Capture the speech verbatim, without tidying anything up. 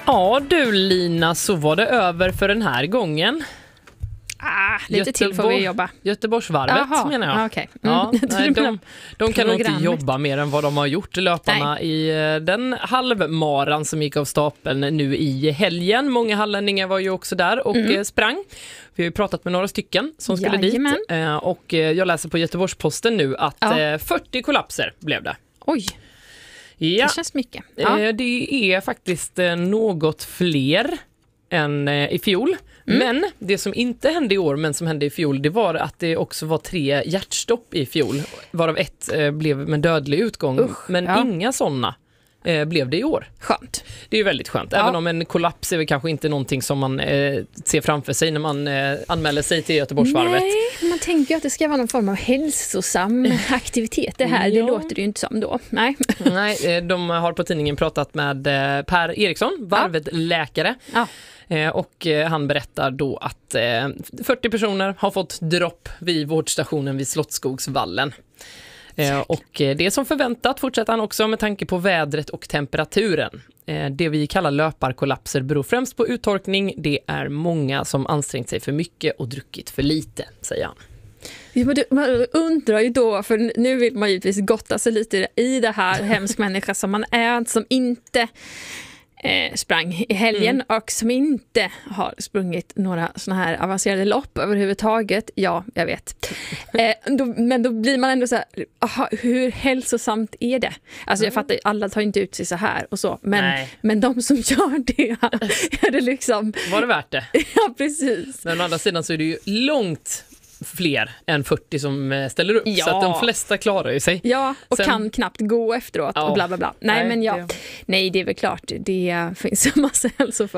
Ja du Lina, så var det över för den här gången. Ah, lite Göteborg, till får vi jobba. Göteborgsvarvet. Aha, menar jag. Okay. Mm. Ja, nej, de, de kan nog inte jobba mer än vad de har gjort, löparna nej. i den halvmaran som gick av stapeln nu i helgen. Många hallänningar var ju också där och mm. sprang. Vi har ju pratat med några stycken som skulle Jajamän. dit. Och jag läser på Göteborgs-Posten nu att ja. fyrtio kollapser blev det. Oj. Ja. Det känns mycket. Ja. Det är faktiskt något fler än i fjol. Mm. Men det som inte hände i år men som hände i fjol, det var att det också var tre hjärtstopp i fjol. Varav ett eh, blev med dödlig utgång. Usch, men ja. inga sådana eh, blev det i år. Skönt. Det är ju väldigt skönt. Ja. Även om en kollaps är väl kanske inte någonting som man eh, ser framför sig när man eh, anmäler sig till Göteborgsvarvet. Nej, man tänker ju att det ska vara någon form av hälsosam aktivitet. Det här, ja. det låter det ju inte som då. Nej. Nej, de har på tidningen pratat med eh, Per Eriksson, varvetläkare. Ja. Och han berättar då att fyrtio personer har fått dropp vid vårdstationen vid Slottsskogsvallen. Säkert. Och det är som förväntat, fortsätter han också, med tanke på vädret och temperaturen. Det vi kallar löparkollapser beror främst på uttorkning. Det är många som ansträngt sig för mycket och druckit för lite, säger han. Man undrar ju då, för nu vill man givetvis gotta sig lite i det här hemsk människa som man är, som inte Eh, sprang i helgen mm. och som inte har sprungit några såna här avancerade lopp överhuvudtaget. Ja, jag vet. Eh, då, men då blir man ändå så här, aha, hur hälsosamt är det? Alltså jag fattar, alla tar inte ut sig så här och så, men, men de som gör det, är det liksom... Var det värt det? Ja, precis. Men å andra sidan så är det ju långt fler än fyrtio som ställer upp. Ja. Så att de flesta klarar ju sig. Ja, och Sen... kan knappt gå efteråt ja. och bla bla bla. Nej, nej men ja. Det... Nej, det är väl klart. Det finns en massa hälsofördelar.